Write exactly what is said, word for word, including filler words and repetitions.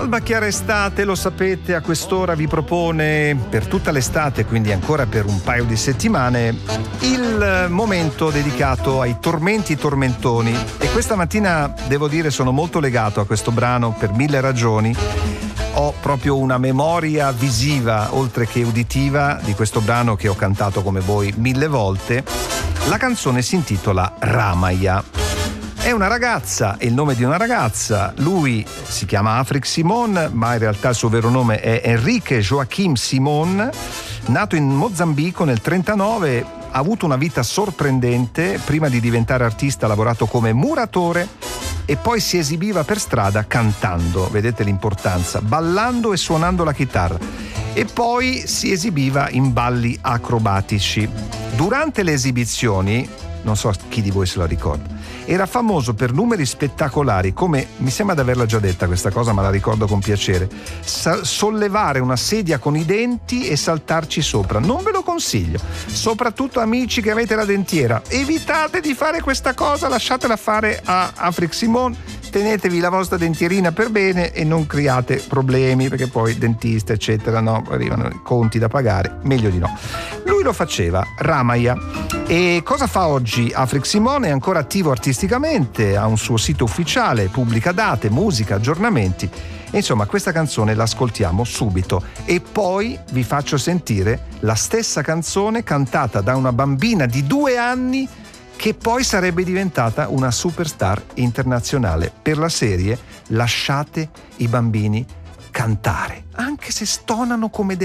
Alba Chiara Estate, lo sapete, a quest'ora vi propone per tutta l'estate, quindi ancora per un paio di settimane, il momento dedicato ai tormenti tormentoni. E questa mattina devo dire sono molto legato a questo brano per mille ragioni. Ho proprio una memoria visiva oltre che uditiva di questo brano che ho cantato come voi mille volte. La canzone si intitola Ramaya. È una ragazza, è il nome di una ragazza, lui si chiama Afrique Simon, ma in realtà il suo vero nome è Enrique Joachim Simon, nato in Mozambico nel trentanove, ha avuto una vita sorprendente, prima di diventare artista ha lavorato come muratore e poi si esibiva per strada cantando, vedete l'importanza, ballando e suonando la chitarra, e poi si esibiva in balli acrobatici. Durante le esibizioni, non so chi di voi se la ricorda, era famoso per numeri spettacolari come, mi sembra di averla già detta questa cosa ma la ricordo con piacere, sa- sollevare una sedia con i denti e saltarci sopra. Non ve lo consiglio, soprattutto amici che avete la dentiera, evitate di fare questa cosa, lasciatela fare a Afrique Simon, tenetevi la vostra dentierina per bene e non create problemi, perché poi dentista eccetera, no, arrivano i conti da pagare, meglio di no. Lui lo faceva, Ramaya. E cosa fa oggi Afrique Simon? È ancora attivo artisticamente, ha un suo sito ufficiale, pubblica date, musica, aggiornamenti. E insomma, questa canzone l'ascoltiamo subito e poi vi faccio sentire la stessa canzone cantata da una bambina di due anni che poi sarebbe diventata una superstar internazionale per la serie Lasciate i bambini cantare, anche se stonano come delle